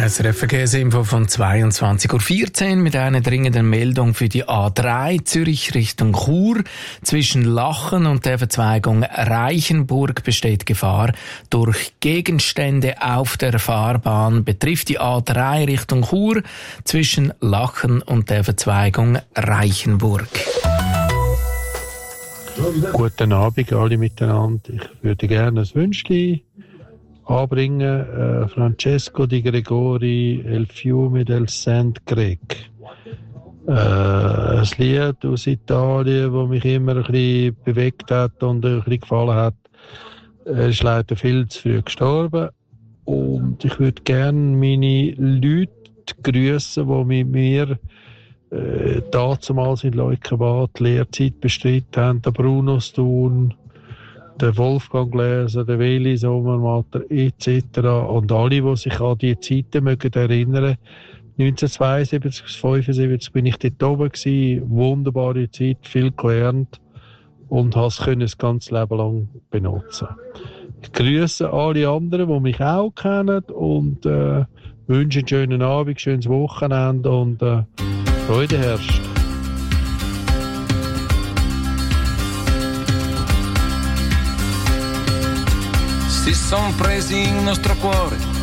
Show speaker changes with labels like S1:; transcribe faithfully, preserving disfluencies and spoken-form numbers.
S1: S R F Verkehrsinfo von zweiundzwanzig Uhr vierzehn mit einer dringenden Meldung für die A drei Zürich Richtung Chur. Zwischen Lachen und der Verzweigung Reichenburg besteht Gefahr durch Gegenstände auf der Fahrbahn. Betrifft die A drei Richtung Chur zwischen Lachen und der Verzweigung Reichenburg.
S2: Guten Abend alle miteinander. Ich würde gerne ein Wünschli anbringen. Äh, Francesco Di Gregori, El Fiume del Saint Greg. Äh, ein Lied aus Italien, das mich immer ein bisschen bewegt hat und ein bisschen gefallen hat. Er ist leider viel zu früh gestorben. Und ich würde gerne meine Leute grüßen, die mit mir äh, damals in Leukenbad die Lehrzeit bestritten haben. Der Bruno Stun, der Wolfgang Gläser, der Weli Sommermatter et cetera. Und alle, die sich an diese Zeiten mögen erinnern. neunzehnhundertzweiundsiebzig bis neunzehnhundertfünfundsiebzig bin ich dort oben gewesen. Wunderbare Zeit, viel gelernt und habe es das ganze Leben lang benutzen. Ich grüße alle anderen, die mich auch kennen und äh, wünsche einen schönen Abend, schönes Wochenende und äh, Freude herrscht.
S3: Si son presi il nostro cuore